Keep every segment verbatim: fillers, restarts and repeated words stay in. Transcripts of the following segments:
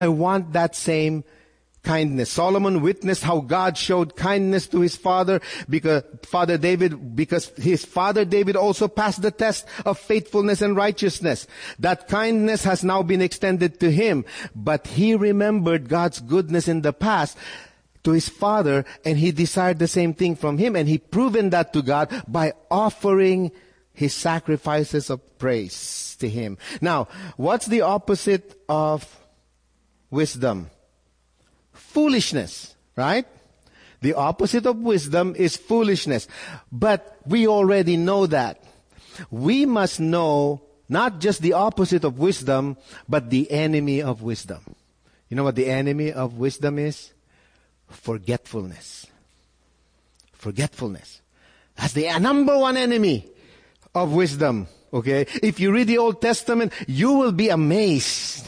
I want that same kindness. Solomon witnessed how God showed kindness to his father because Father David, because his father David also passed the test of faithfulness and righteousness. That kindness has now been extended to him, but he remembered God's goodness in the past to his father, and he desired the same thing from him, and he proven that to God by offering his sacrifices of praise to him. Now, what's the opposite of wisdom? Foolishness, right? The opposite of wisdom is foolishness. But we already know that. We must know not just the opposite of wisdom, but the enemy of wisdom. You know what the enemy of wisdom is? Forgetfulness. Forgetfulness. That's the number one enemy of wisdom. Okay? If you read the Old Testament, you will be amazed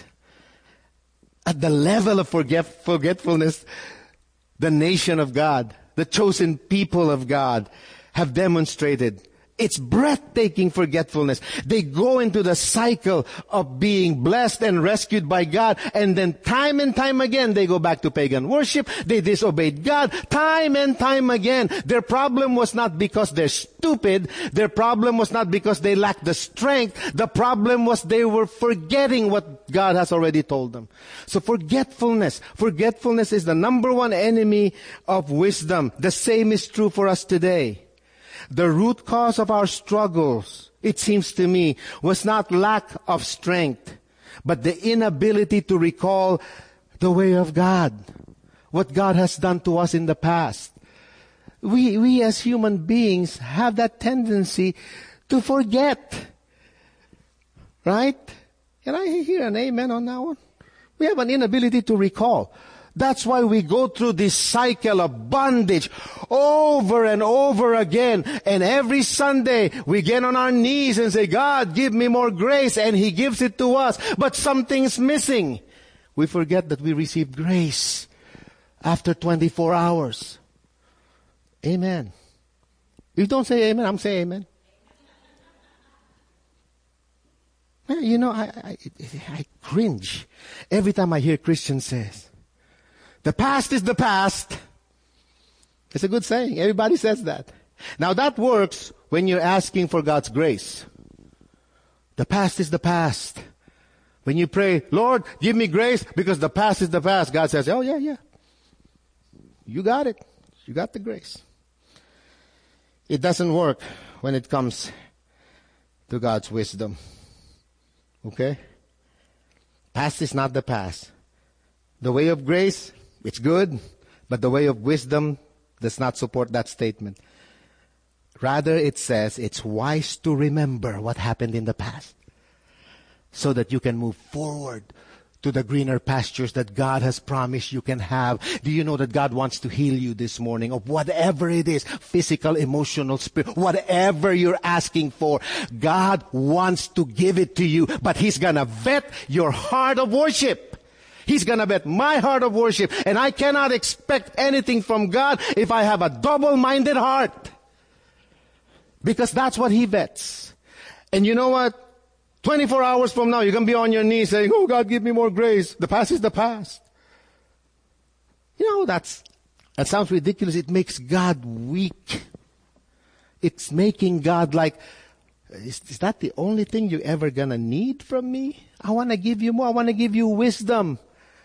at the level of forget, forgetfulness the nation of God, the chosen people of God have demonstrated. It's breathtaking forgetfulness. They go into the cycle of being blessed and rescued by God, and then time and time again they go back to pagan worship. They disobeyed God time and time again. Their problem was not because they're stupid. Their problem was not because they lacked the strength. The problem was they were forgetting what God has already told them. So forgetfulness. Forgetfulness is the number one enemy of wisdom. The same is true for us today. The root cause of our struggles, it seems to me, was not lack of strength, but the inability to recall the way of God, what God has done to us in the past. We, we as human beings have that tendency to forget. Right? Can I hear an amen on that one? We have an inability to recall. That's why we go through this cycle of bondage over and over again. And every Sunday we get on our knees and say, God, give me more grace. And He gives it to us. But something's missing. We forget that we received grace after twenty-four hours. Amen. If you don't say amen, I'm saying amen. You know, I, I, I cringe every time I hear Christians say, the past is the past. It's a good saying. Everybody says that. Now that works when you're asking for God's grace. The past is the past. When you pray, Lord, give me grace because the past is the past. God says, oh yeah, yeah. You got it. You got the grace. It doesn't work when it comes to God's wisdom. Okay? Past is not the past. The way of grace, it's good, but the way of wisdom does not support that statement. Rather, it says it's wise to remember what happened in the past so that you can move forward to the greener pastures that God has promised you can have. Do you know that God wants to heal you this morning of whatever it is, physical, emotional, spirit, whatever you're asking for? God wants to give it to you, but He's gonna vet your heart of worship. He's gonna vet my heart of worship, and I cannot expect anything from God if I have a double-minded heart. Because that's what He vets. And you know what? twenty-four hours from now, you're gonna be on your knees saying, oh God, give me more grace. The past is the past. You know, that's, that sounds ridiculous. It makes God weak. It's making God like, is, is that the only thing you're ever gonna need from me? I wanna give you more. I wanna give you wisdom,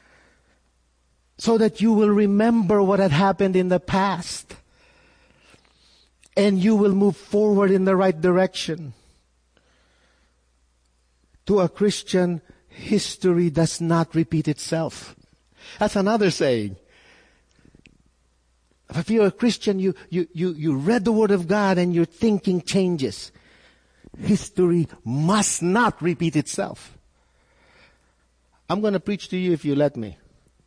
so that you will remember what had happened in the past. And you will move forward in the right direction. To a Christian, history does not repeat itself. That's another saying. If you're a Christian, you, you, you, you read the Word of God and your thinking changes. History must not repeat itself. I'm going to preach to you if you let me.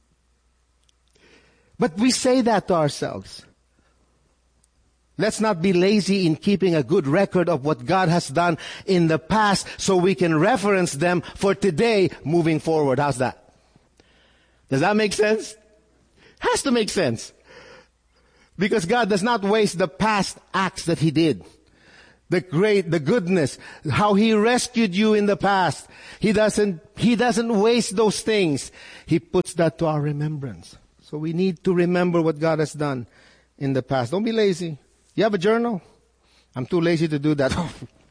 But we say that to ourselves. Let's not be lazy in keeping a good record of what God has done in the past so we can reference them for today moving forward. How's that? Does that make sense? Has to make sense. Because God does not waste the past acts that He did. the great, the goodness, how He rescued you in the past. He doesn't, He doesn't waste those things. He puts that to our remembrance. So we need to remember what God has done in the past. Don't be lazy. You have a journal? I'm too lazy to do that.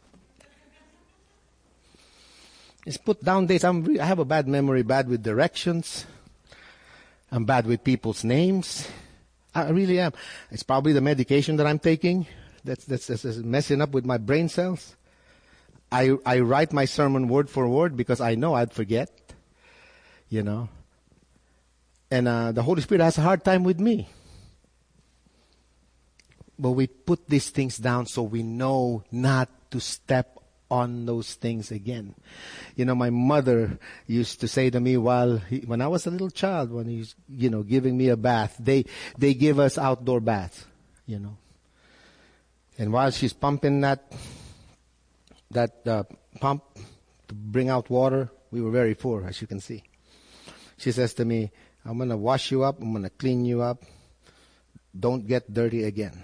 Just put down dates. I'm re- I have a bad memory, bad with directions. I'm bad with people's names. I really am. It's probably the medication that I'm taking that's, that's, that's messing up with my brain cells. I, I write my sermon word for word because I know I'd forget, you know. And uh, the Holy Spirit has a hard time with me. But we put these things down so we know not to step on those things again. You know, my mother used to say to me while he, when I was a little child, when he's, you know, giving me a bath, they they give us outdoor baths, you know. And while she's pumping that that uh, pump to bring out water, we were very poor, as you can see. She says to me, "I'm going to wash you up. I'm going to clean you up. Don't get dirty again."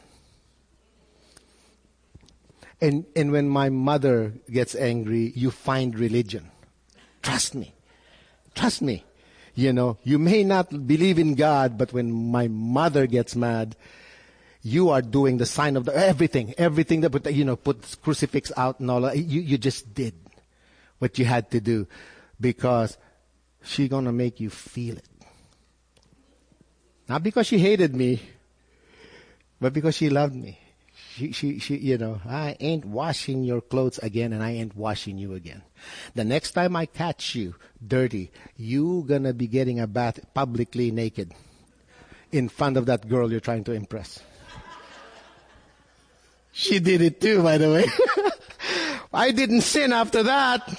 And and when my mother gets angry, you find religion. Trust me. Trust me. You know, you may not believe in God, but when my mother gets mad, you are doing the sign of the, everything. Everything that, put, you know, put crucifix out and all that. You, you just did what you had to do because she's going to make you feel it. Not because she hated me, but because she loved me. She, she, she, you know, I ain't washing your clothes again and I ain't washing you again. The next time I catch you dirty, you gonna be getting a bath publicly naked in front of that girl you're trying to impress. She did it too, by the way. I didn't sin after that.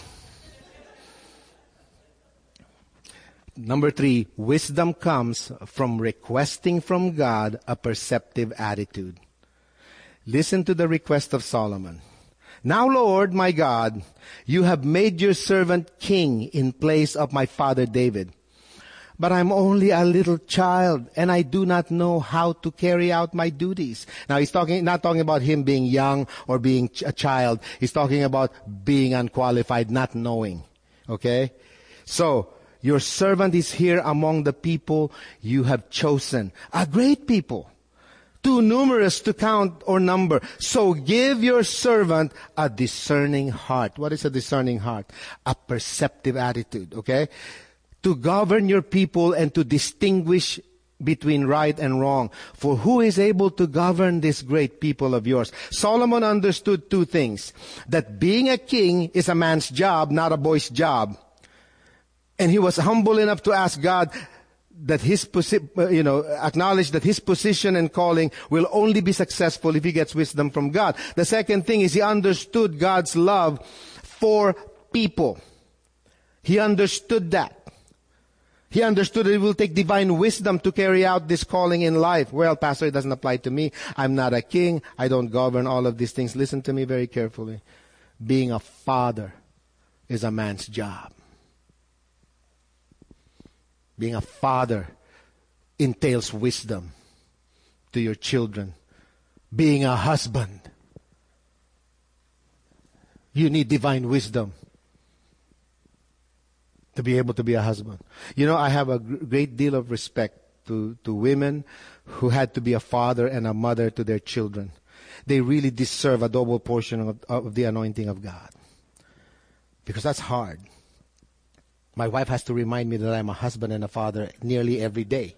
Number three, wisdom comes from requesting from God a perceptive attitude. Listen to the request of Solomon. "Now, Lord, my God, you have made your servant king in place of my father David. But I'm only a little child, and I do not know how to carry out my duties." Now, he's talking, not talking about him being young or being ch- a child. He's talking about being unqualified, not knowing. Okay? So, your servant is here among the people you have chosen, a great people, too numerous to count or number. So give your servant a discerning heart. What is a discerning heart? A perceptive attitude, okay? To govern your people and to distinguish between right and wrong. For who is able to govern this great people of yours? Solomon understood two things. That being a king is a man's job, not a boy's job. And he was humble enough to ask God that his, posi- you know, acknowledge that his position and calling will only be successful if he gets wisdom from God. The second thing is he understood God's love for people. He understood that. He understood that it will take divine wisdom to carry out this calling in life. Well, Pastor, it doesn't apply to me. I'm not a king. I don't govern all of these things. Listen to me very carefully. Being a father is a man's job. Being a father entails wisdom to your children. Being a husband, you need divine wisdom to be able to be a husband. You know, I have a great deal of respect to, to women who had to be a father and a mother to their children. They really deserve a double portion of, of the anointing of God. Because that's hard. My wife has to remind me that I'm a husband and a father nearly every day.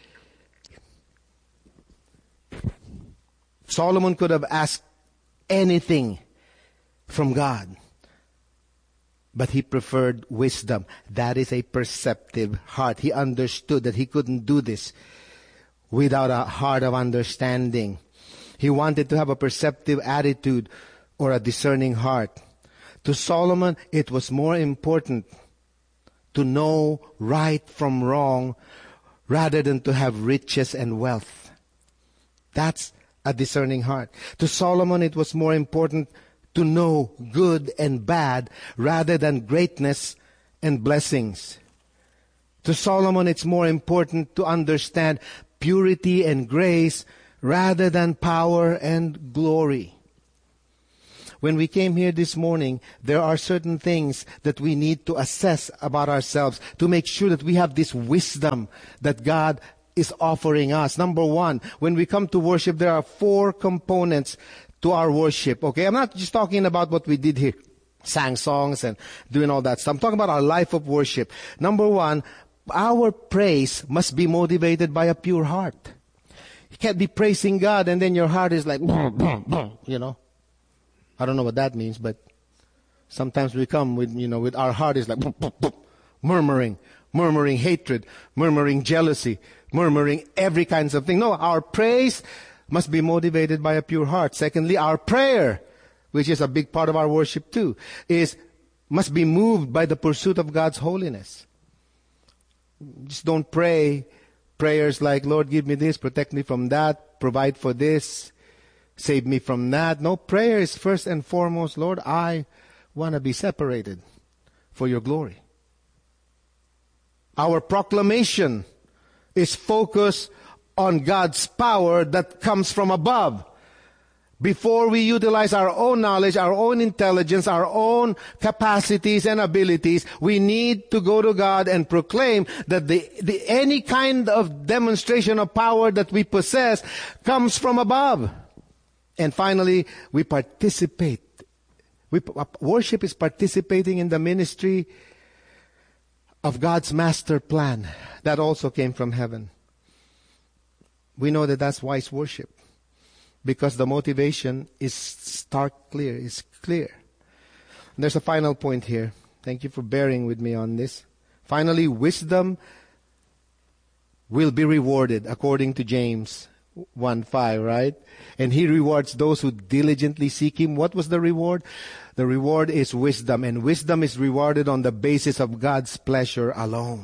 Solomon could have asked anything from God, but he preferred wisdom. That is a perceptive heart. He understood that he couldn't do this without a heart of understanding. He wanted to have a perceptive attitude or a discerning heart. To Solomon, it was more important to know right from wrong rather than to have riches and wealth. That's a discerning heart. To Solomon, it was more important to know good and bad rather than greatness and blessings. To Solomon, it's more important to understand purity and grace rather than power and glory. when we came here this morning, there are certain things that we need to assess about ourselves to make sure that we have this wisdom that God is offering us. Number one, when we come to worship, there are four components to our worship. Okay, I'm not just talking about what we did here, sang songs and doing all that stuff. I'm talking about our life of worship. Number one, our praise must be motivated by a pure heart. You can't be praising God and then your heart is like, you know. I don't know what that means, but sometimes we come with, you know, with our heart is like murmuring, murmuring hatred, murmuring jealousy, murmuring every kinds of thing. No, our praise must be motivated by a pure heart. Secondly, our prayer, which is a big part of our worship too, is must be moved by the pursuit of God's holiness. Just don't pray prayers like, Lord, give me this, protect me from that, provide for this, save me from that. No, prayer is first and foremost, Lord, I want to be separated for your glory. Our proclamation is focused on God's power that comes from above. Before we utilize our own knowledge, our own intelligence, our own capacities and abilities, we need to go to God and proclaim that the, the any kind of demonstration of power that we possess comes from above. And finally, we participate. We, worship is participating in the ministry of God's master plan that also came from heaven. We know that that's wise worship because the motivation is stark clear, is clear. And there's a final point here. Thank you for bearing with me on this. Finally, wisdom will be rewarded according to James one five, right? And he rewards those who diligently seek him. What was the reward? The reward is wisdom, and wisdom is rewarded on the basis of God's pleasure alone.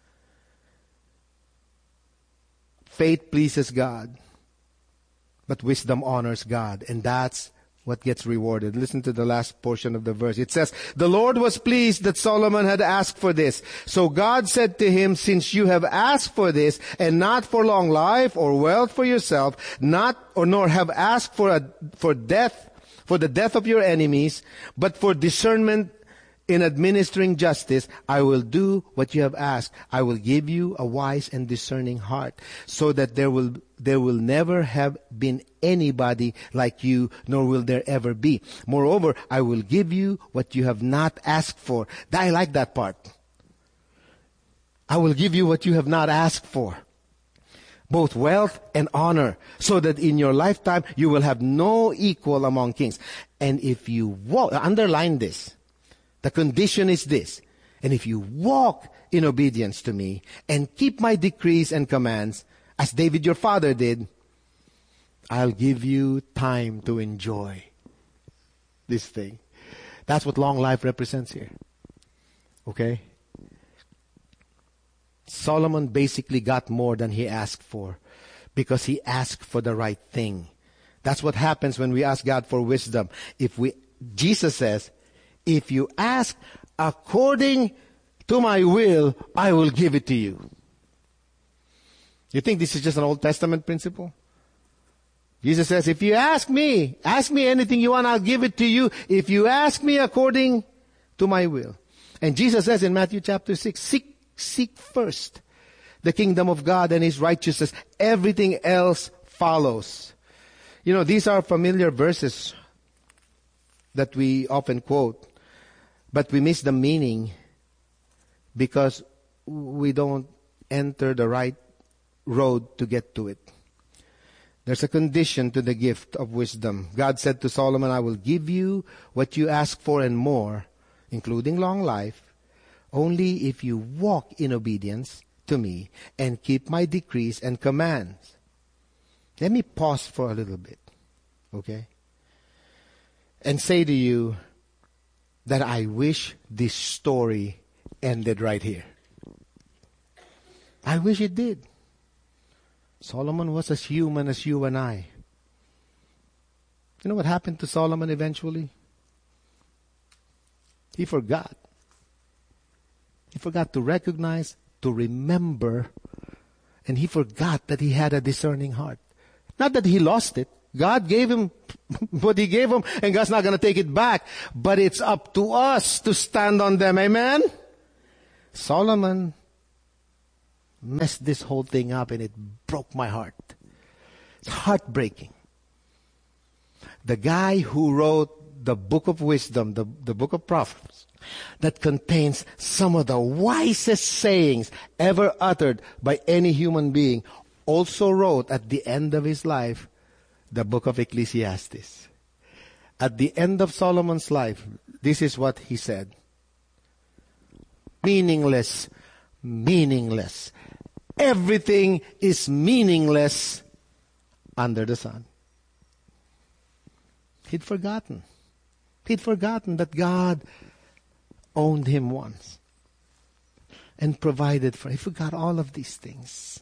Faith pleases God, but wisdom honors God, and that's what gets rewarded. Listen to the last portion of the verse. It says, the Lord was pleased that Solomon had asked for this. So God said to him, since you have asked for this, and not for long life or wealth for yourself, not or nor have asked for a, for death, for the death of your enemies, but for discernment in administering justice, I will do what you have asked. I will give you a wise and discerning heart, so that there will there will never have been anybody like you, nor will there ever be. Moreover, I will give you what you have not asked for. I like that part. I will give you what you have not asked for, both wealth and honor, so that in your lifetime you will have no equal among kings. And if you walk, underline this, the condition is this, and if you walk in obedience to me and keep my decrees and commands, as David your father did, I'll give you time to enjoy this thing. That's what long life represents here. Okay? Solomon basically got more than he asked for because he asked for the right thing. That's what happens when we ask God for wisdom. If we, Jesus says, if you ask according to my will, I will give it to you. You think this is just an Old Testament principle? Jesus says, if you ask me, ask me anything you want, I'll give it to you. If you ask me according to my will. And Jesus says in Matthew chapter six, seek, seek first the kingdom of God and his righteousness. Everything else follows. You know, these are familiar verses that we often quote, but we miss the meaning because we don't enter the right road to get to it. There's a condition to the gift of wisdom. God said to Solomon, I will give you what you ask for and more, including long life, only if you walk in obedience to me and keep my decrees and commands. Let me pause for a little bit, okay? And say to you that I wish this story ended right here. I wish it did. Solomon was as human as you and I. You know what happened to Solomon eventually? He forgot. He forgot to recognize, to remember, and he forgot that he had a discerning heart. Not that he lost it. God gave him what he gave him, and God's not going to take it back. But it's up to us to stand on them. Amen? Solomon messed this whole thing up, and it broke my heart. It's heartbreaking. The guy who wrote the book of wisdom, the, the book of Proverbs, that contains some of the wisest sayings ever uttered by any human being, also wrote at the end of his life the book of Ecclesiastes. At the end of Solomon's life, this is what he said. Meaningless, meaningless. Everything is meaningless under the sun. He'd forgotten. He'd forgotten that God owned him once and provided for him. He forgot all of these things.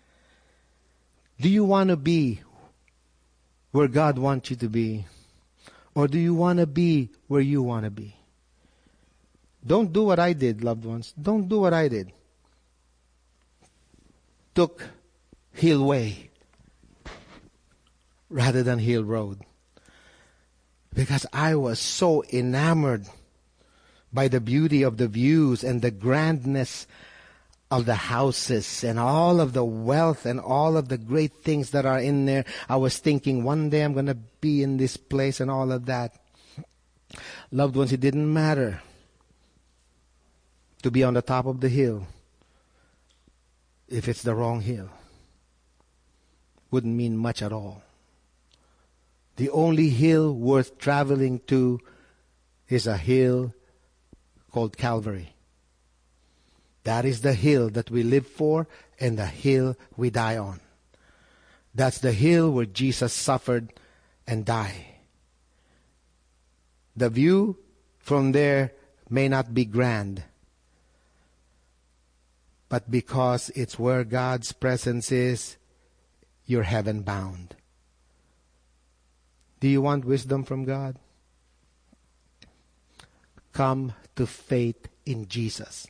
Do you want to be where God wants you to be? Or do you want to be where you want to be? Don't do what I did, loved ones. Don't do what I did. Took Hill Way rather than Hill Road. Because I was so enamored by the beauty of the views and the grandness of the houses and all of the wealth and all of the great things that are in there. I was thinking one day I'm going to be in this place and all of that. Loved ones, it didn't matter to be on the top of the hill if it's the wrong hill. Wouldn't mean much at all. The only hill worth traveling to is a hill called Calvary. That is the hill that we live for and the hill we die on. That's the hill where Jesus suffered and died. The view from there may not be grand, but because it's where God's presence is, you're heaven bound. Do you want wisdom from God? Come to faith in Jesus.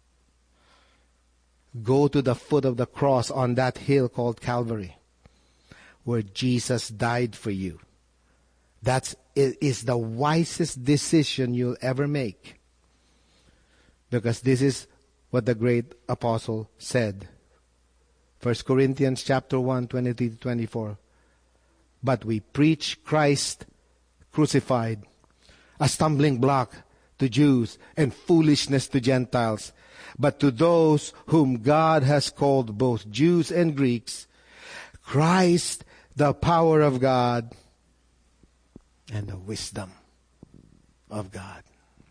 Go to the foot of the cross on that hill called Calvary, where Jesus died for you. That is the wisest decision you'll ever make. Because this is what the great apostle said. First Corinthians chapter one, twenty-three to twenty-four. But we preach Christ crucified, a stumbling block to Jews and foolishness to Gentiles. But to those whom God has called, both Jews and Greeks, Christ, the power of God and the wisdom of God.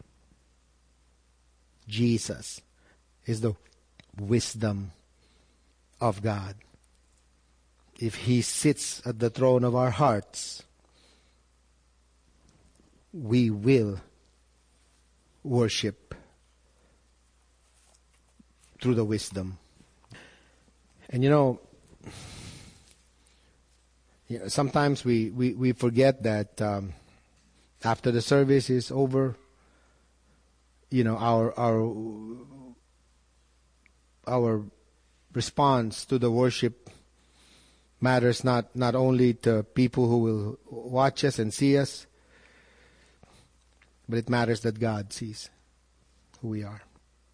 Jesus is the wisdom of God. If He sits at the throne of our hearts, we will worship through the wisdom. And you know, you know sometimes we, we, we forget that um, after the service is over, you know, our our our response to the worship matters not, not only to people who will watch us and see us, but it matters that God sees who we are.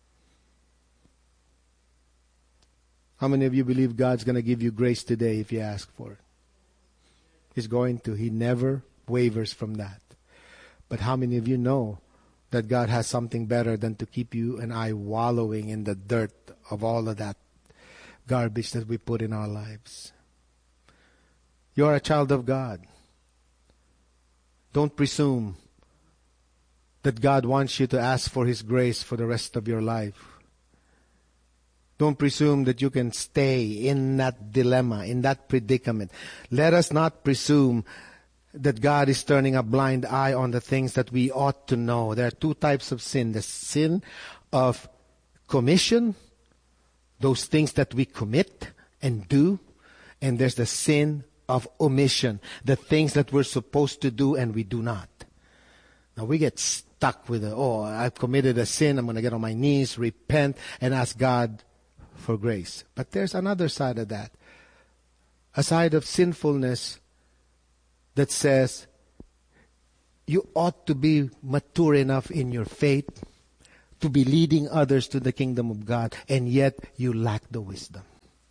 How many of you believe God's going to give you grace today if you ask for it? He's going to. He never wavers from that. But how many of you know that God has something better than to keep you and I wallowing in the dirt of all of that garbage that we put in our lives? You are a child of God. Don't presume that God wants you to ask for His grace for the rest of your life. Don't presume that you can stay in that dilemma, in that predicament. Let us not presume that God is turning a blind eye on the things that we ought to know. There are two types of sin. The sin of commission, those things that we commit and do. And there's the sin of omission, the things that we're supposed to do and we do not. Now we get stuck with, the, oh, I've committed a sin. I'm going to get on my knees, repent, and ask God for grace. But there's another side of that. A side of sinfulness that says you ought to be mature enough in your faith to be leading others to the kingdom of God, and yet you lack the wisdom.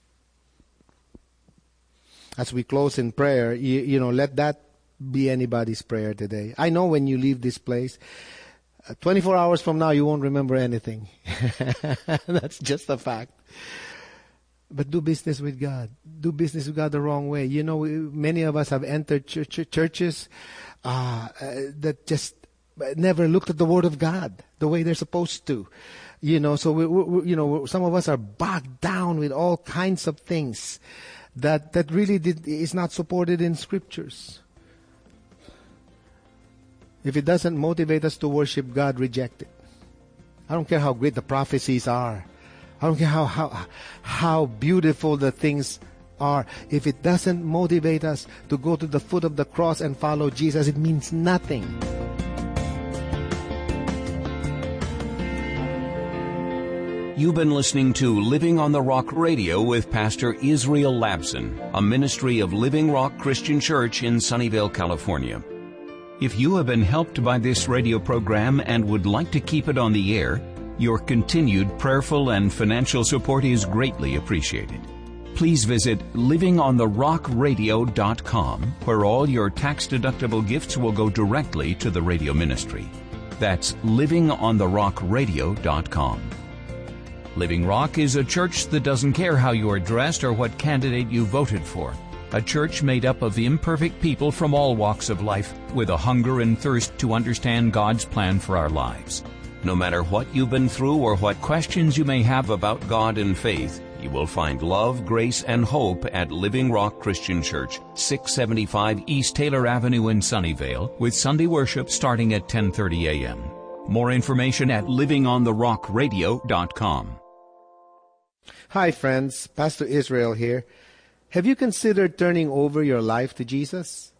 As we close in prayer, you, you know, let that be anybody's prayer today. I know when you leave this place, uh, twenty-four hours from now, you won't remember anything. That's just a fact. But do business with God. Do business with God the wrong way. You know, many of us have entered church, churches uh, uh, that just never looked at the Word of God the way they're supposed to. You know, so we, we, you know, some of us are bogged down with all kinds of things that that really did, is not supported in Scriptures. If it doesn't motivate us to worship God, reject it. I don't care how great the prophecies are. I don't care how how how beautiful the things are. If it doesn't motivate us to go to the foot of the cross and follow Jesus, it means nothing. You've been listening to Living on the Rock Radio with Pastor Israel Labson, a ministry of Living Rock Christian Church in Sunnyvale, California. If you have been helped by this radio program and would like to keep it on the air, your continued prayerful and financial support is greatly appreciated. Please visit living on the rock radio dot com, where all your tax-deductible gifts will go directly to the radio ministry. That's living on the rock radio dot com. Living Rock is a church that doesn't care how you are dressed or what candidate you voted for. A church made up of imperfect people from all walks of life with a hunger and thirst to understand God's plan for our lives. No matter what you've been through or what questions you may have about God and faith, you will find love, grace, and hope at Living Rock Christian Church, six seventy-five East Taylor Avenue in Sunnyvale, with Sunday worship starting at ten thirty a.m. More information at living on the rock radio dot com. Hi friends, Pastor Israel here. Have you considered turning over your life to Jesus?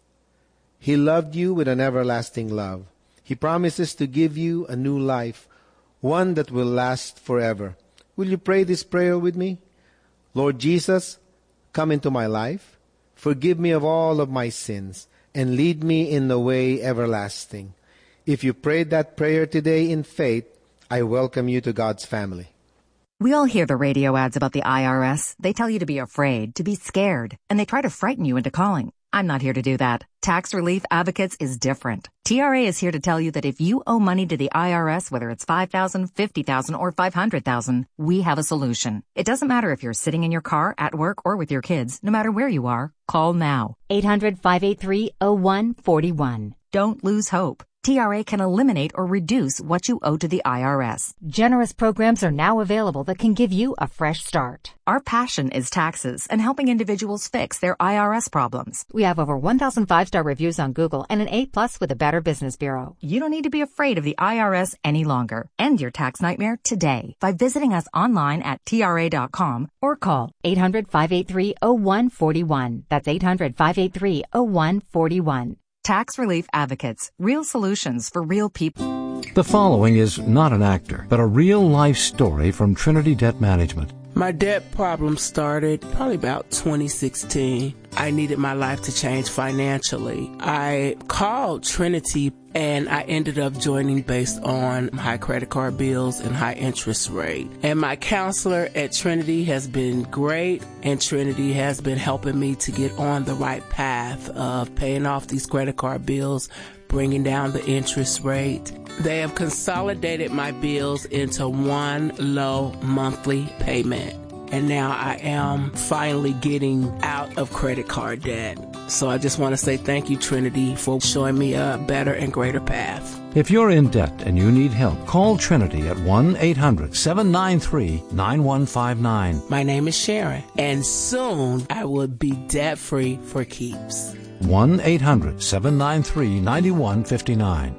He loved you with an everlasting love. He promises to give you a new life, one that will last forever. Will you pray this prayer with me? Lord Jesus, come into my life. Forgive me of all of my sins and lead me in the way everlasting. If you prayed that prayer today in faith, I welcome you to God's family. We all hear the radio ads about the I R S. They tell you to be afraid, to be scared, and they try to frighten you into calling. I'm not here to do that. Tax Relief Advocates is different. T R A is here to tell you that if you owe money to the I R S, whether it's five thousand dollars, fifty thousand dollars, or five hundred thousand dollars, we have a solution. It doesn't matter if you're sitting in your car, at work, or with your kids. No matter where you are, call now. eight hundred, five eight three, oh one four one. Don't lose hope. T R A can eliminate or reduce what you owe to the I R S. Generous programs are now available that can give you a fresh start. Our passion is taxes and helping individuals fix their I R S problems. We have over one thousand five-star reviews on Google and an A plus with the Better Business Bureau. You don't need to be afraid of the I R S any longer. End your tax nightmare today by visiting us online at T R A dot com or call eight hundred, five eight three, oh one four one. That's eight hundred, five eight three, oh one four one. Tax Relief Advocates. Real solutions for real people. The following is not an actor, but a real-life story from Trinity Debt Management. My debt problem started probably about twenty sixteen. I needed my life to change financially. I called Trinity and I ended up joining based on high credit card bills and high interest rate. And my counselor at Trinity has been great, and Trinity has been helping me to get on the right path of paying off these credit card bills, bringing down the interest rate. They have consolidated my bills into one low monthly payment. And now I am finally getting out of credit card debt. So I just want to say thank you, Trinity, for showing me a better and greater path. If you're in debt and you need help, call Trinity at one eight hundred, seven nine three, nine one five nine. My name is Sharon, and soon I will be debt-free for keeps. one eight hundred, seven nine three, nine one five nine.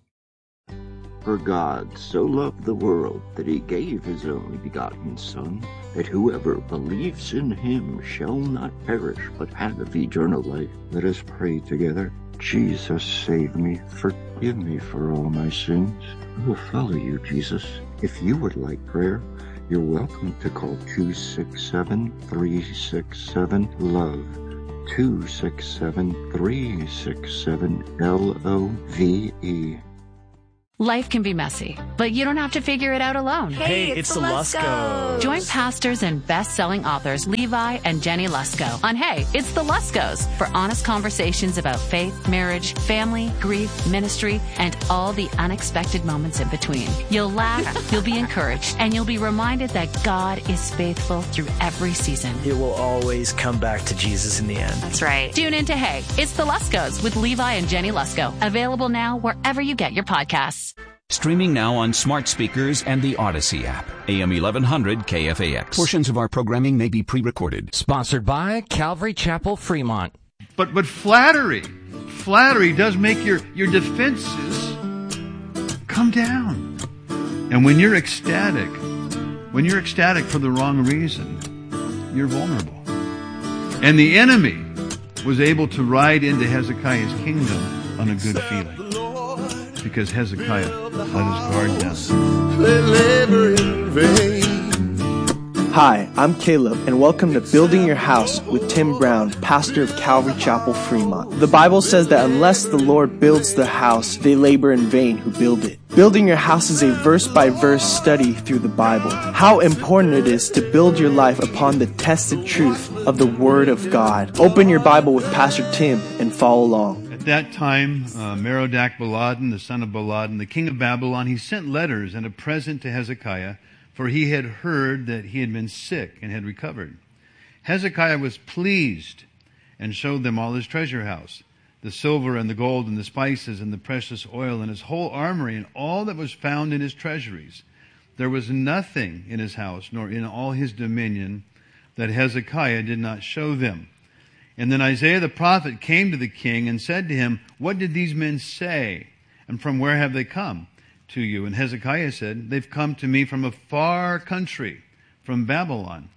For God so loved the world that he gave his only begotten Son, that whoever believes in him shall not perish, but have eternal life. Let us pray together. Jesus, save me. Forgive me for all my sins. I will follow you, Jesus. If you would like prayer, you're welcome to call two six seven, three six seven, LOVE. two six seven, three six seven, L O V E. Life can be messy, but you don't have to figure it out alone. Hey, it's, it's the Luskos. Join pastors and best-selling authors Levi and Jenny Lusko on Hey, It's the Luskos for honest conversations about faith, marriage, family, grief, ministry, and all the unexpected moments in between. You'll laugh, you'll be encouraged, and you'll be reminded that God is faithful through every season. It will always come back to Jesus in the end. That's right. Tune into Hey, It's the Luskos with Levi and Jenny Lusko. Available now wherever you get your podcasts. Streaming now on smart speakers and the Odyssey app. A M eleven hundred K F A X. Portions of our programming may be pre-recorded. Sponsored by Calvary Chapel, Fremont. But but flattery, flattery does make your, your defenses come down. And when you're ecstatic, when you're ecstatic for the wrong reason, you're vulnerable. And the enemy was able to ride into Hezekiah's kingdom on a good feeling, because Hezekiah let his guard down. Labor in vain. Hi, I'm Caleb, and welcome to Building Your House with Tim Brown, pastor of Calvary Chapel, Fremont. The Bible says that unless the Lord builds the house, they labor in vain who build it. Building Your House is a verse-by-verse study through the Bible. How important it is to build your life upon the tested truth of the Word of God. Open your Bible with Pastor Tim and follow along. At that time, uh, Merodach-Baladan, the son of Baladan, the king of Babylon, he sent letters and a present to Hezekiah, for he had heard that he had been sick and had recovered. Hezekiah was pleased and showed them all his treasure house, the silver and the gold and the spices and the precious oil and his whole armory and all that was found in his treasuries. There was nothing in his house nor in all his dominion that Hezekiah did not show them. And then Isaiah the prophet came to the king and said to him, "What did these men say? And from where have they come to you?" And Hezekiah said, "They've come to me from a far country, from Babylon."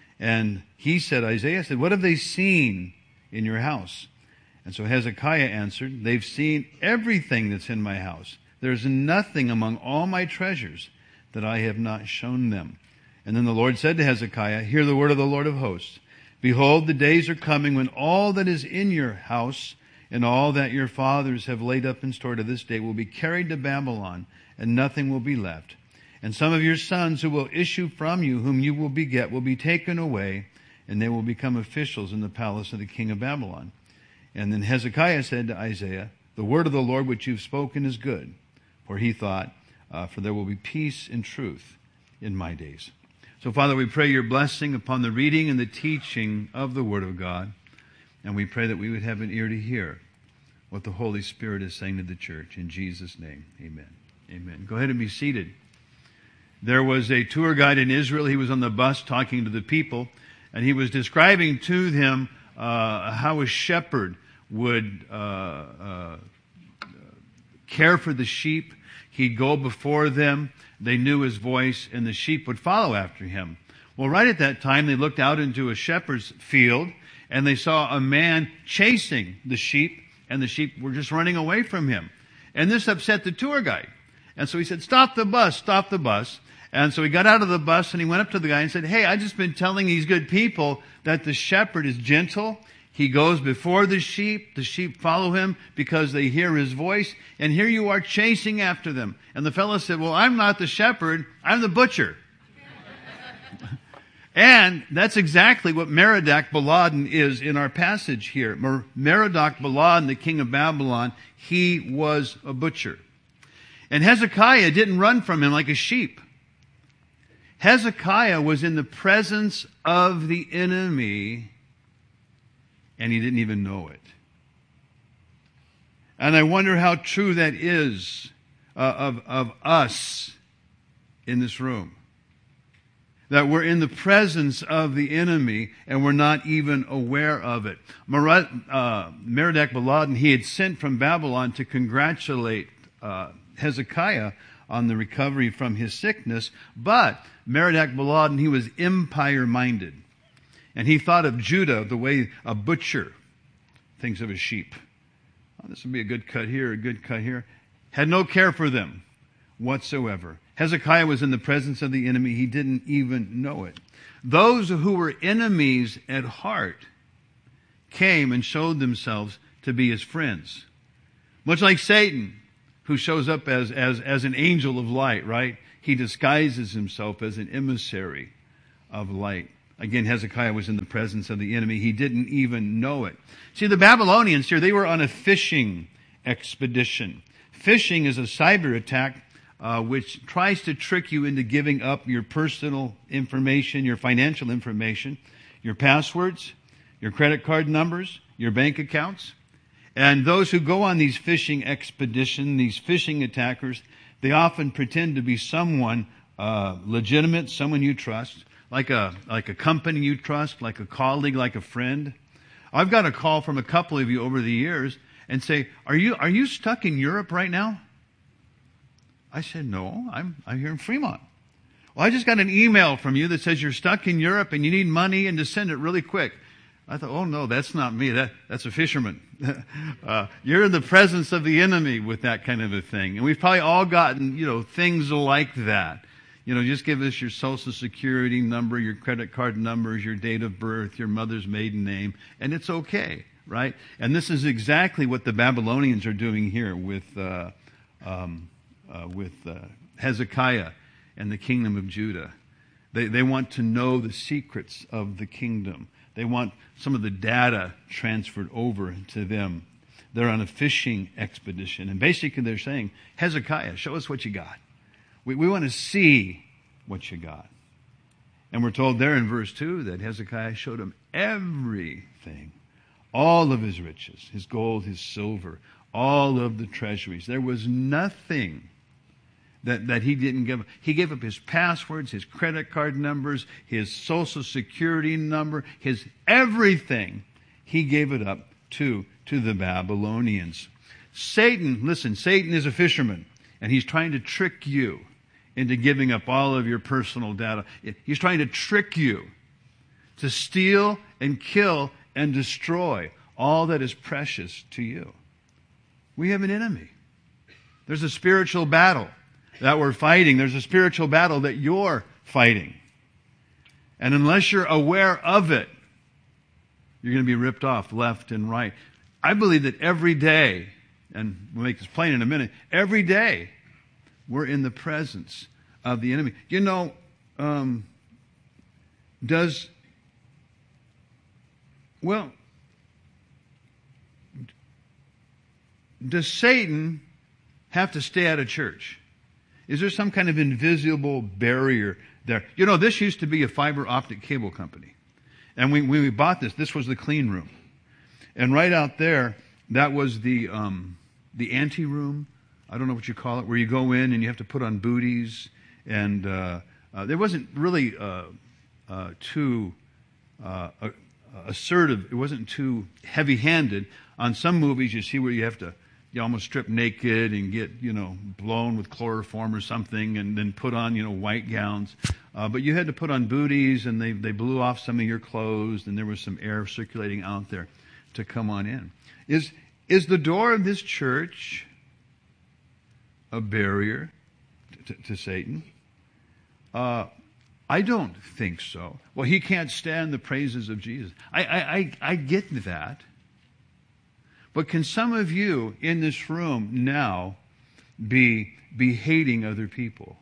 And he said, Isaiah said, "What have they seen in your house?" And so Hezekiah answered, "They've seen everything that's in my house. There's nothing among all my treasures that I have not shown them." And then the Lord said to Hezekiah, "Hear the word of the Lord of hosts. Behold, the days are coming when all that is in your house and all that your fathers have laid up in store to this day will be carried to Babylon, and nothing will be left. And some of your sons who will issue from you, whom you will beget, will be taken away, and they will become officials in the palace of the king of Babylon." And then Hezekiah said to Isaiah, "The word of the Lord which you've spoken is good." For he thought, uh, for there will be peace and truth in my days. So, Father, we pray your blessing upon the reading and the teaching of the Word of God. And we pray that we would have an ear to hear what the Holy Spirit is saying to the church. In Jesus' name, amen. Amen. Go ahead and be seated. There was a tour guide in Israel. He was on the bus talking to the people, and he was describing to them uh, how a shepherd would uh, uh, care for the sheep. He'd go before them. They knew his voice, and the sheep would follow after him. Well, right at that time, they looked out into a shepherd's field, and they saw a man chasing the sheep, and the sheep were just running away from him. And this upset the tour guide. And so he said, "Stop the bus, stop the bus." And so he got out of the bus, and he went up to the guy and said, "Hey, I've just been telling these good people that the shepherd is gentle. He goes before the sheep. The sheep follow him because they hear his voice. And here you are chasing after them." And the fellow said, "Well, I'm not the shepherd. I'm the butcher." And that's exactly what Merodach-Baladan is in our passage here. Mer- Merodach-Baladan, the king of Babylon, he was a butcher. And Hezekiah didn't run from him like a sheep. Hezekiah was in the presence of the enemy, and he didn't even know it. And I wonder how true that is uh, of, of us in this room. That we're in the presence of the enemy and we're not even aware of it. Mer- uh, Merodach-Baladan, he had sent from Babylon to congratulate uh, Hezekiah on the recovery from his sickness. But Merodach-Baladan, he was empire-minded. And he thought of Judah the way a butcher thinks of a sheep. Oh, this would be a good cut here, a good cut here. Had no care for them whatsoever. Hezekiah was in the presence of the enemy. He didn't even know it. Those who were enemies at heart came and showed themselves to be his friends. Much like Satan, who shows up as, as, as an angel of light, right? He disguises himself as an emissary of light. Again, Hezekiah was in the presence of the enemy. He didn't even know it. See, the Babylonians here, they were on a fishing expedition. Phishing is a cyber attack uh, which tries to trick you into giving up your personal information, your financial information, your passwords, your credit card numbers, your bank accounts. And those who go on these fishing expeditions, these fishing attackers, they often pretend to be someone uh, legitimate, someone you trust, like a like a company you trust, like a colleague, like a friend. I've got a call from a couple of you over the years and say, "Are you are you stuck in Europe right now?" I said, "No, I'm I'm here in Fremont." "Well, I just got an email from you that says you're stuck in Europe and you need money and to send it really quick." I thought, "Oh no, that's not me. That that's a fisherman." uh, you're in the presence of the enemy with that kind of a thing, and we've probably all gotten you know things like that. You know, just give us your social security number, your credit card numbers, your date of birth, your mother's maiden name, and it's okay, right? And this is exactly what the Babylonians are doing here with uh, um, uh, with uh, Hezekiah and the kingdom of Judah. They they want to know the secrets of the kingdom. They want some of the data transferred over to them. They're on a fishing expedition, and basically they're saying, "Hezekiah, show us what you got. We, we want to see what you got." And we're told there in verse two that Hezekiah showed him everything, all of his riches, his gold, his silver, all of the treasuries. There was nothing that, that he didn't give. He gave up his passwords, his credit card numbers, his social security number, his everything. He gave it up to, to the Babylonians. Satan, listen, Satan is a fisherman, and he's trying to trick you into giving up all of your personal data. He's trying to trick you to steal and kill and destroy all that is precious to you. We have an enemy. There's a spiritual battle that we're fighting. There's a spiritual battle that you're fighting. And unless you're aware of it, you're going to be ripped off left and right. I believe that every day, and we'll make this plain in a minute, every day we're in the presence of the enemy. You know, um, does, well, does Satan have to stay out of church? Is there some kind of invisible barrier there? You know, this used to be a fiber optic cable company. And we, when we bought this, this was the clean room. And right out there, that was the um, the ante room. I don't know what you call it, where you go in and you have to put on booties. And uh, uh, there wasn't really uh, uh, too uh, uh, assertive. It wasn't too heavy-handed. On some movies, you see where you have to you almost strip naked and get, you know, blown with chloroform or something and then put on, you know, white gowns. Uh, but you had to put on booties, and they, they blew off some of your clothes, and there was some air circulating out there to come on in. Is, is the door of this church a barrier to, to Satan? Uh, I don't think so. Well, he can't stand the praises of Jesus. I, I, I, I get that. But can some of you in this room now be, be hating other people?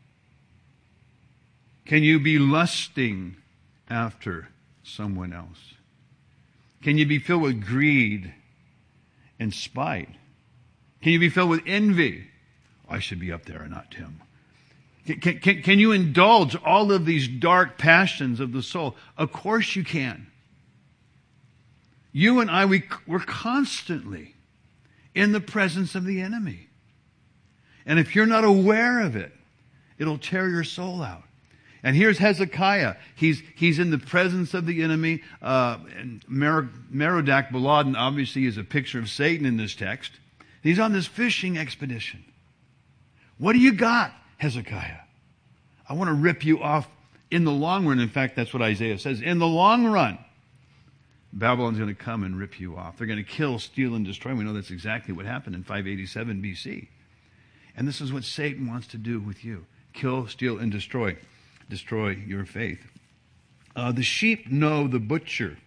Can you be lusting after someone else? Can you be filled with greed and spite? Can you be filled with envy? I should be up there and not Tim. Can, can, can you indulge all of these dark passions of the soul? Of course you can. You and I, we, we're constantly in the presence of the enemy. And if you're not aware of it, it'll tear your soul out. And here's Hezekiah. He's, he's in the presence of the enemy. Uh, and Mer- Merodach Baladan obviously is a picture of Satan in this text. He's on this fishing expedition. What do you got, Hezekiah? I want to rip you off in the long run. In fact, that's what Isaiah says. In the long run, Babylon's going to come and rip you off. They're going to kill, steal, and destroy. We know that's exactly what happened in five eighty-seven B C. And this is what Satan wants to do with you. Kill, steal, and destroy. Destroy your faith. Uh, the sheep know the butcher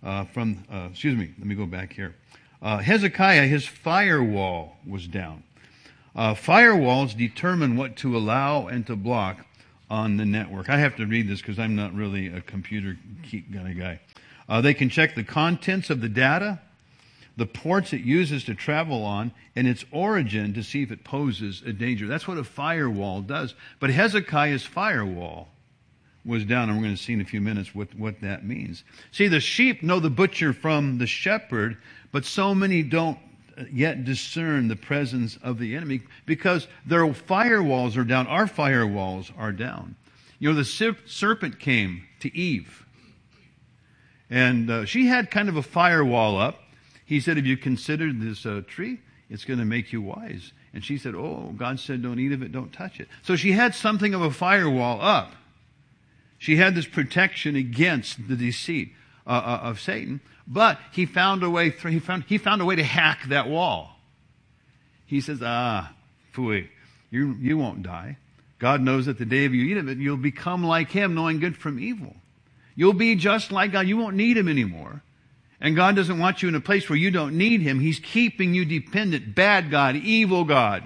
uh, from, uh, excuse me, let me go back here. Uh, Hezekiah, his firewall was down. Uh, firewalls determine what to allow and to block on the network. I have to read this because I'm not really a computer kind of guy. Uh, they can check the contents of the data, the ports it uses to travel on, and its origin to see if it poses a danger. That's what a firewall does. But Hezekiah's firewall was down, and we're going to see in a few minutes what, what that means. See, the sheep know the butcher from the shepherd, but so many don't yet discern the presence of the enemy because their firewalls are down. Our firewalls are down. You know, the serpent came to Eve, and uh, she had kind of a firewall up. He said, have you considered this uh, tree? It's going to make you wise. And she said, oh, God said don't eat of it, don't touch it. So she had something of a firewall up. She had this protection against the deceit uh, of Satan. But he found a way through, he found, he found a way to hack that wall. He says, ah, phooey, you, you won't die. God knows that the day of you eat of it, you'll become like him, knowing good from evil. You'll be just like God. You won't need him anymore. And God doesn't want you in a place where you don't need him. He's keeping you dependent. Bad God, evil God.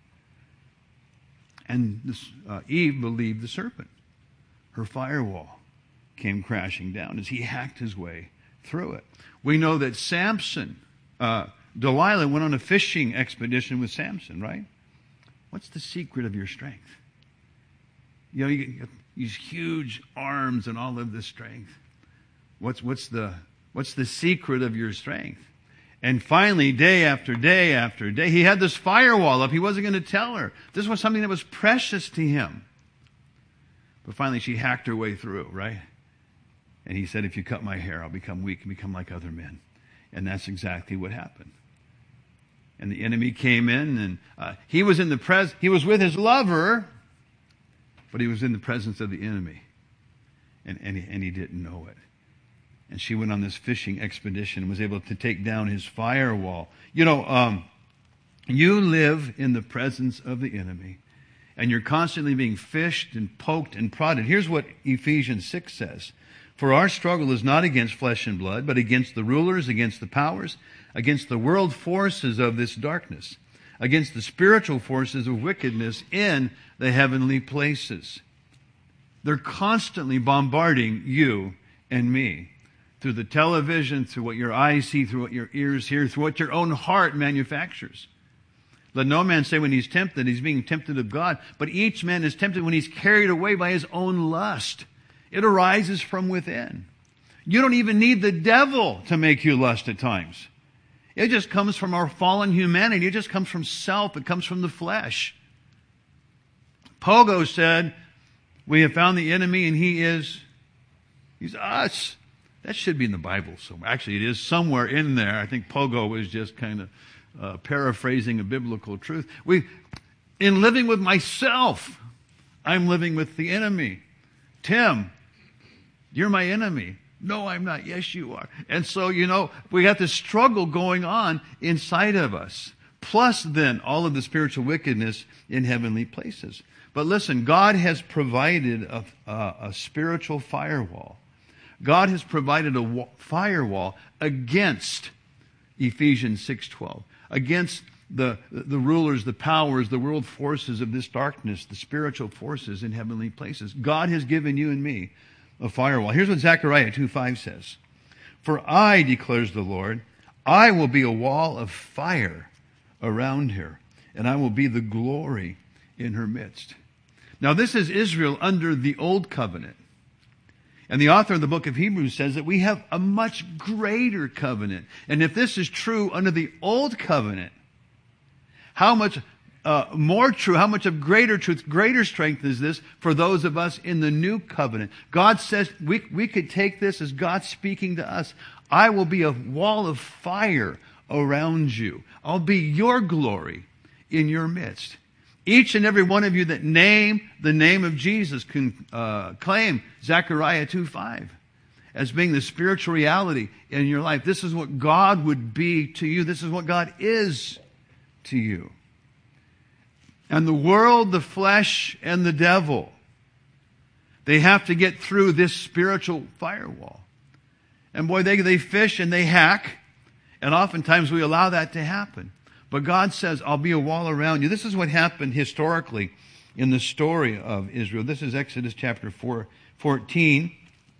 And this, uh, Eve believed the serpent. Her firewall came crashing down as he hacked his way through it. We know that Samson, uh, Delilah went on a fishing expedition with Samson, right? What's the secret of your strength? You know, you get these huge arms and all of this strength. What's, what's the, what's the secret of your strength? And finally, day after day after day, he had this firewall up. He wasn't going to tell her. This was something that was precious to him. But finally, she hacked her way through, right? And he said, if you cut my hair, I'll become weak and become like other men. And that's exactly what happened. And the enemy came in, and uh, he was in the pres- he was with his lover, but he was in the presence of the enemy. And, and, he, and he didn't know it. And she went on this fishing expedition and was able to take down his firewall. You know, um, you live in the presence of the enemy, and you're constantly being fished and poked and prodded. Here's what Ephesians six says. For our struggle is not against flesh and blood, but against the rulers, against the powers, against the world forces of this darkness, against the spiritual forces of wickedness in the heavenly places. They're constantly bombarding you and me through the television, through what your eyes see, through what your ears hear, through what your own heart manufactures. Let no man say when he's tempted, he's being tempted of God, but each man is tempted when he's carried away by his own lust. It arises from within. You don't even need the devil to make you lust at times. It just comes from our fallen humanity. It just comes from self. It comes from the flesh. Pogo said, we have found the enemy and he is, he's us. That should be in the Bible somewhere. Actually, it is somewhere in there. I think Pogo was just kind of uh, paraphrasing a biblical truth. We, in living with myself, I'm living with the enemy. Tim, you're my enemy. No, I'm not. Yes, you are. And so, you know, we got this struggle going on inside of us. Plus, then, all of the spiritual wickedness in heavenly places. But listen, God has provided a, a, a spiritual firewall. God has provided a wa- firewall against Ephesians six twelve, against the, the rulers, the powers, the world forces of this darkness, the spiritual forces in heavenly places. God has given you and me a firewall. Here's what Zechariah two five says. For I, declares the Lord, I will be a wall of fire around her, and I will be the glory in her midst. Now this is Israel under the old covenant. And the author of the book of Hebrews says that we have a much greater covenant. And if this is true under the old covenant, how much uh, more true, how much of greater truth, greater strength is this for those of us in the new covenant? God says we, we could take this as God speaking to us. I will be a wall of fire around you. I'll be your glory in your midst. Each and every one of you that name the name of Jesus can uh, claim Zechariah two five as being the spiritual reality in your life. This is what God would be to you. This is what God is to you. And the world, the flesh, and the devil, they have to get through this spiritual firewall. And And boy, they, they fish and they hack. And oftentimes we allow that to happen. But God says, I'll be a wall around you. This is what happened historically in the story of Israel. This is Exodus chapter four, fourteen.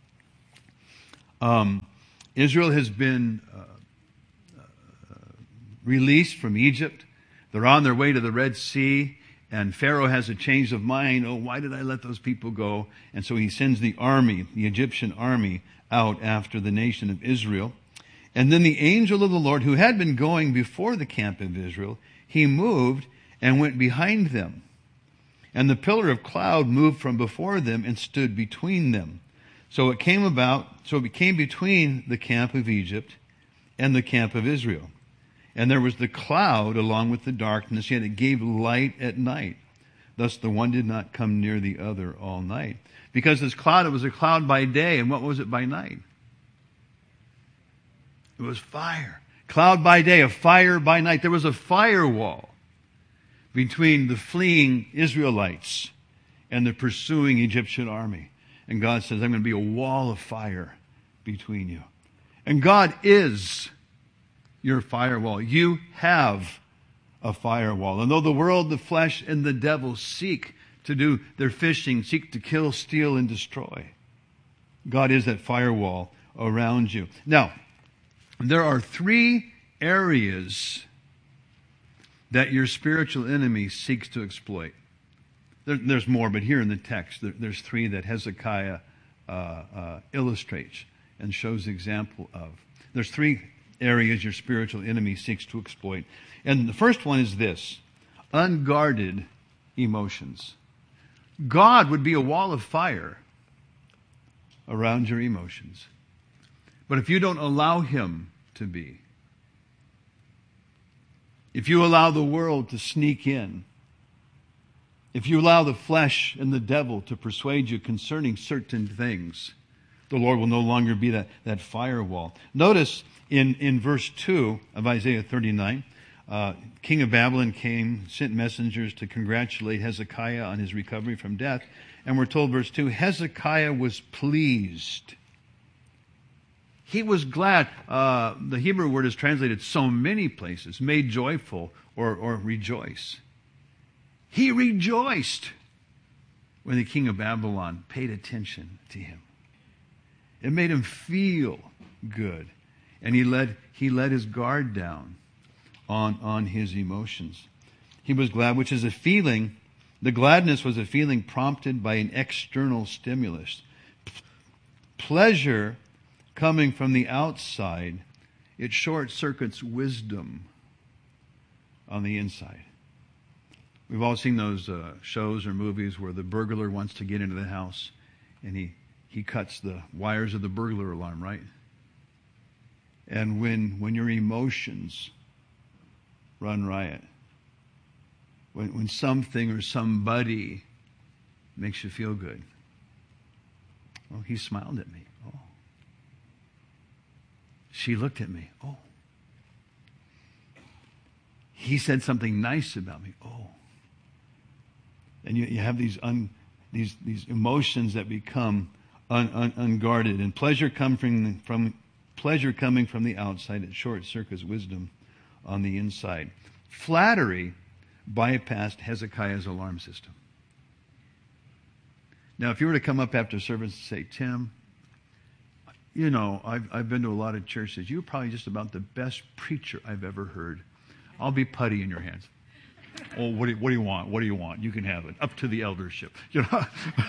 Um, Israel has been uh, uh, released from Egypt. They're on their way to the Red Sea. And Pharaoh has a change of mind. Oh, why did I let those people go? And so he sends the army, the Egyptian army, out after the nation of Israel. And then the angel of the Lord, who had been going before the camp of Israel, he moved and went behind them. And the pillar of cloud moved from before them and stood between them. So it came about, so it became between the camp of Egypt and the camp of Israel. And there was the cloud along with the darkness, yet it gave light at night. Thus the one did not come near the other all night. Because this cloud, it was a cloud by day, and what was it by night? It was fire. Cloud by day, a fire by night. There was a firewall between the fleeing Israelites and the pursuing Egyptian army. And God says, I'm going to be a wall of fire between you. And God is your firewall. You have a firewall. And though the world, the flesh, and the devil seek to do their fishing, seek to kill, steal, and destroy, God is that firewall around you. Now, there are three areas that your spiritual enemy seeks to exploit. There, there's more, but here in the text, there, there's three that Hezekiah uh, uh, illustrates and shows example of. There's three areas your spiritual enemy seeks to exploit. And the first one is this: unguarded emotions. God would be a wall of fire around your emotions. But if you don't allow Him to be, if you allow the world to sneak in, if you allow the flesh and the devil to persuade you concerning certain things, the Lord will no longer be that, that firewall. Notice in, in verse two of Isaiah thirty-nine, uh, King of Babylon came, sent messengers to congratulate Hezekiah on his recovery from death. And we're told, verse two, Hezekiah was pleased. He was glad. Uh, the Hebrew word is translated so many places, made joyful or, or rejoice. He rejoiced when the king of Babylon paid attention to him. It made him feel good. And he let, he let his guard down on, on his emotions. He was glad, which is a feeling. The gladness was a feeling prompted by an external stimulus. Pleasure coming from the outside, it short-circuits wisdom on the inside. We've all seen those uh, shows or movies where the burglar wants to get into the house and he, he cuts the wires of the burglar alarm, right? And when, when your emotions run riot, when, when something or somebody makes you feel good, oh, he smiled at me. Oh. She looked at me. Oh. He said something nice about me. Oh. And you, you have these un, these these emotions that become un, un, unguarded, and pleasure come from from pleasure coming from the outside. It short circuits wisdom on the inside. Flattery bypassed Hezekiah's alarm system. Now, if you were to come up after service and say, Tim, you know, I've I've been to a lot of churches. You're probably just about the best preacher I've ever heard. I'll be putty in your hands. Oh, what do, you, what do you want? What do you want? You can have it. Up to the eldership. You know?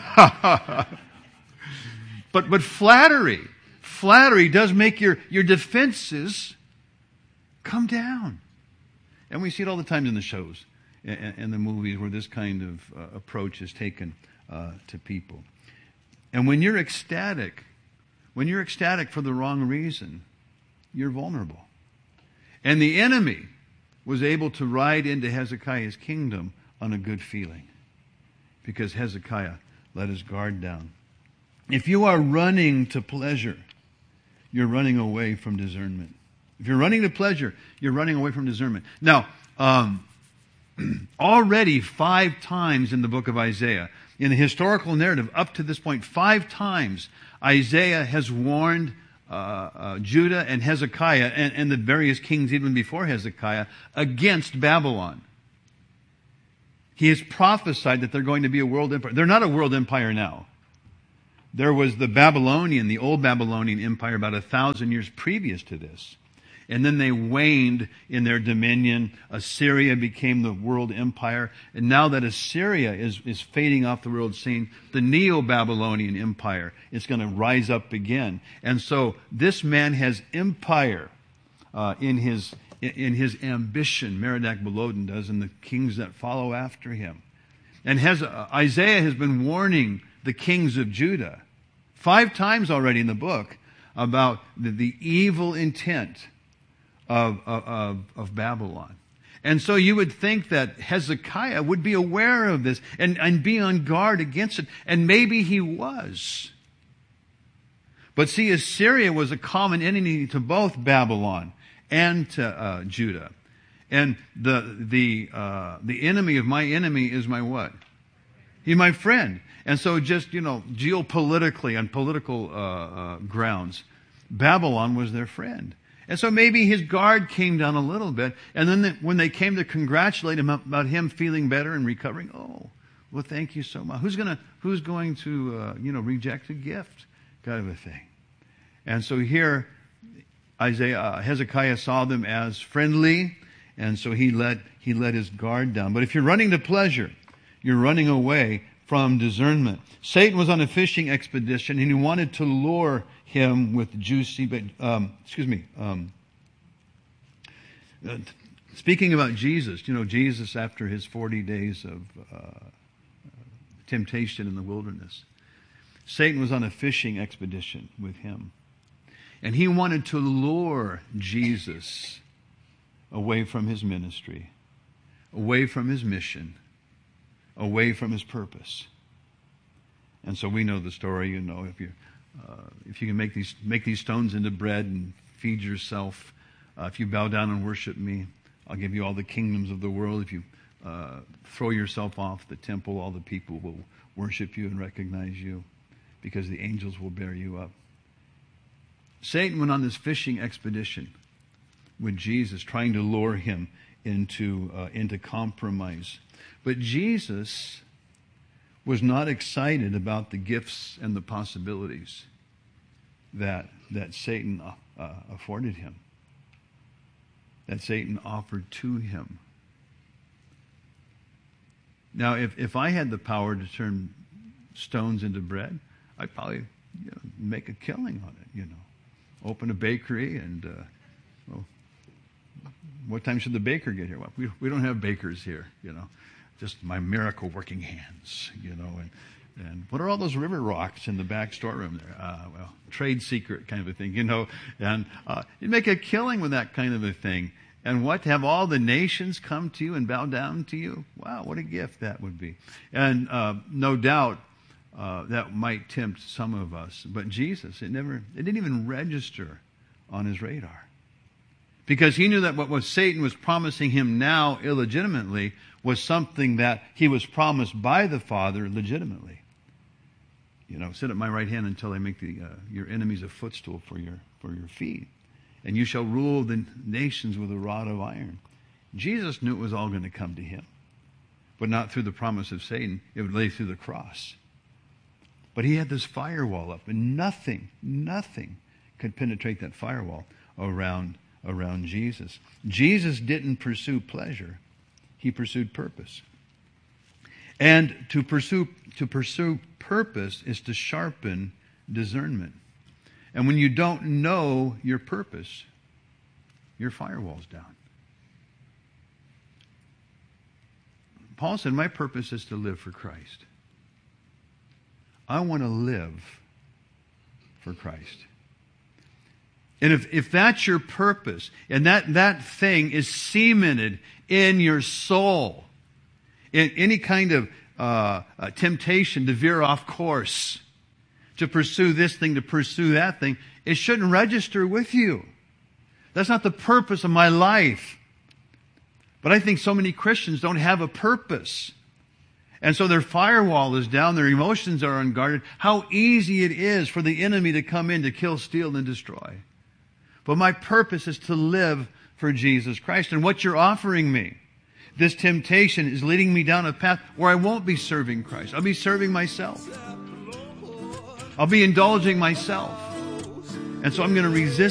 but but flattery, flattery does make your, your defenses come down. And we see it all the time in the shows and, and the movies where this kind of uh, approach is taken uh, to people. And when you're ecstatic, when you're ecstatic for the wrong reason, you're vulnerable. And the enemy was able to ride into Hezekiah's kingdom on a good feeling because Hezekiah let his guard down. If you are running to pleasure, you're running away from discernment. If you're running to pleasure, you're running away from discernment. Now, um, already five times in the book of Isaiah, in the historical narrative up to this point, five times Isaiah has warned uh, uh, Judah and Hezekiah and, and the various kings even before Hezekiah against Babylon. He has prophesied that they're going to be a world empire. They're not a world empire now. There was the Babylonian, the old Babylonian empire about a thousand years previous to this. And then they waned in their dominion. Assyria became the world empire. And now that Assyria is, is fading off the world scene, the Neo-Babylonian empire is going to rise up again. And so this man has empire uh, in his in his ambition, Merodach-Baladan does, and the kings that follow after him. And has, uh, Isaiah has been warning the kings of Judah five times already in the book about the, the evil intent of, of, of Babylon. And so you would think that Hezekiah would be aware of this and, and be on guard against it. And maybe he was. But see, Assyria was a common enemy to both Babylon and to uh, Judah. And the the uh, the enemy of my enemy is my what? He's my friend. And so just, you know, geopolitically, on political uh, uh, grounds, Babylon was their friend. And so maybe his guard came down a little bit. And then the, when they came to congratulate him about him feeling better and recovering, oh, well, thank you so much. Who's gonna who's going to uh, you know reject a gift, kind of a thing. And so here, Isaiah uh, Hezekiah saw them as friendly, and so he let he let his guard down. But if you're running to pleasure, you're running away from discernment. Satan was on a fishing expedition, and he wanted to lure him with juicy, but um, excuse me. Um, uh, speaking about Jesus, you know, Jesus after his forty days of uh, temptation in the wilderness, Satan was on a fishing expedition with him, and he wanted to lure Jesus away from his ministry, away from his mission, away from his purpose. And so we know the story. You know, if you uh, if you can make these make these stones into bread and feed yourself, uh, if you bow down and worship me, I'll give you all the kingdoms of the world. If you uh, throw yourself off the temple, all the people will worship you and recognize you, because the angels will bear you up. Satan went on this fishing expedition with Jesus, trying to lure him into uh, into compromise. But Jesus was not excited about the gifts and the possibilities that that Satan uh, afforded him, that Satan offered to him. Now, if, if I had the power to turn stones into bread, I'd probably you know, make a killing on it, you know. Open a bakery and, uh, well, what time should the baker get here? Well, we, we don't have bakers here, you know. Just my miracle working hands, you know. And, and what are all those river rocks in the back storeroom there? Uh, well, trade secret kind of a thing, you know. And uh, you'd make a killing with that kind of a thing. And what, to have all the nations come to you and bow down to you? Wow, what a gift that would be. And uh, no doubt uh, that might tempt some of us. But Jesus, it never, it didn't even register on his radar. Because he knew that what was Satan was promising him now illegitimately was something that he was promised by the Father legitimately. You know, sit at my right hand until I make the, uh, your enemies a footstool for your for your feet. And you shall rule the nations with a rod of iron. Jesus knew it was all going to come to him. But not through the promise of Satan. It would lay through the cross. But he had this firewall up. And nothing, nothing could penetrate that firewall around around Jesus. Jesus didn't pursue pleasure. He pursued purpose. And to pursue to pursue purpose is to sharpen discernment. And when you don't know your purpose, your firewall's down. Paul said, my purpose is to live for Christ. I want to live for Christ. And if, if that's your purpose, and that, that thing is cemented in your soul, in any kind of uh, uh, temptation to veer off course, to pursue this thing, to pursue that thing, it shouldn't register with you. That's not the purpose of my life. But I think so many Christians don't have a purpose. And so their firewall is down, their emotions are unguarded. How easy it is for the enemy to come in to kill, steal, and destroy. But my purpose is to live for Jesus Christ. And what you're offering me, this temptation, is leading me down a path where I won't be serving Christ. I'll be serving myself. I'll be indulging myself. And so I'm going to resist